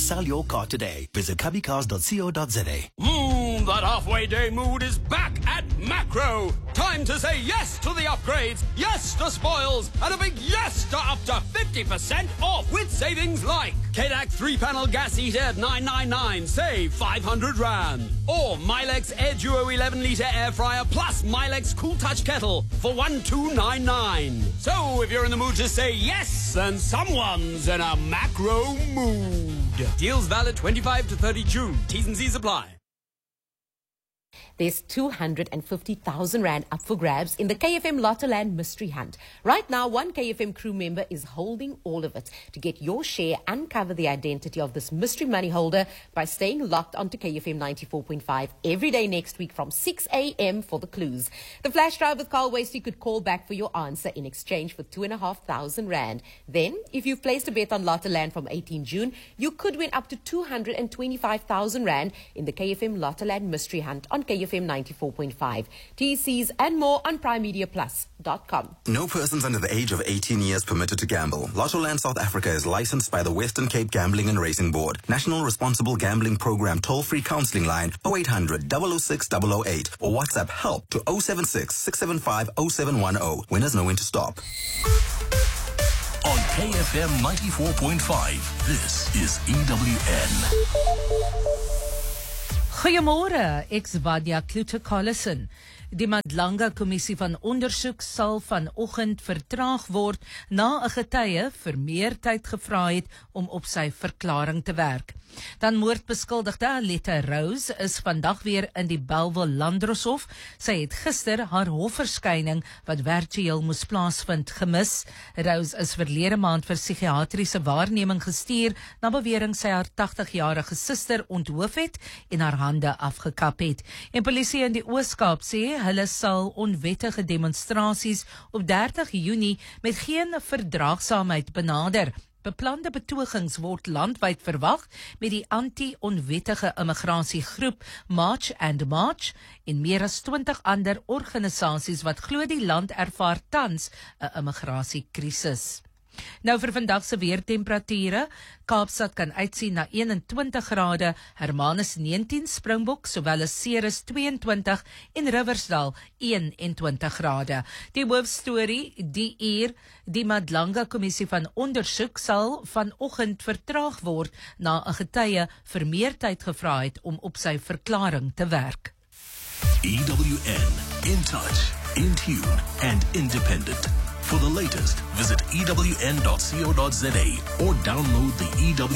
sell your car today. Visit cubbycars.co.za. That halfway day mood is back at Macro. Time to say yes to the upgrades, yes to spoils, and a big yes to up to 50% off with savings like Kodak 3-panel gas heater at 999, save 500 Rand. Or Milex Air Duo 11-litre air fryer plus Milex Cool Touch kettle for 1299. So if you're in the mood to say yes, then someone's in a Macro mood. Deals valid 25 to 30 June. T's and C's apply. There's 250,000 Rand up for grabs in the KFM Lottoland Mystery Hunt. Right now, one KFM crew member is holding all of it. To get your share, uncover the identity of this mystery money holder by staying locked onto KFM 94.5 every day next week from 6 a.m. for the clues. The flash drive with Carl Wasey could call back for your answer in exchange for 2,500 Rand. Then, if you've placed a bet on Lottoland from 18 June, you could win up to 225,000 Rand in the KFM Lottoland Mystery Hunt on KFM 94.5. TCs and more on primemediaplus.com. No persons under the age of 18 years permitted to gamble. Lottoland South Africa is licensed by the Western Cape Gambling and Racing Board. National Responsible Gambling Program toll-free counselling line 0800 006 008 or WhatsApp help to 076 675 0710. Winners know when to stop. On KFM 94.5, this is EWN. Goeiemôre, ek's Vadia Klute-Collison. Die Madlanga Kommissie van Ondersoek sal vanoggend vertraag word na 'n getuie vir meer tyd gevra het om op sy verklaring te werk. Dan moordbeskuldigde Aletta Rose is vandag weer in die Bellville Landdroshof. Sy het gister haar hofverskyning wat virtueel moes plaasvind gemis. Rose is verlede maand vir psigiatriese waarneming gestuur na bewering sy haar 80-jarige suster onthoof het en haar hande afgekap het. En polisie in die Oos-Kaap sê hulle sal onwettige demonstrasies op 30 Junie met geen verdraagsaamheid benader. Beplande betogings word landwyd verwag met die anti-onwettige immigrasiegroep March and March en meer as 20 ander organisasies wat glo die land ervaar tans 'n immigrasiekrisis. Nou vir vandag se weertemperature, Kaapstad kan uitsien na 21 grade, Hermanus 19, Springbok sowel as Ceres 22 en Riversdal 21 grade. Die hoofstorie, die uur, die Madlanga Kommissie van Ondersoek sal vanoggend vertraag word na 'n getuie vir meer tyd gevra het om op sy verklaring te werk. EWN, in touch, in tune and independent. For the latest, visit ewn.co.za or download the EWN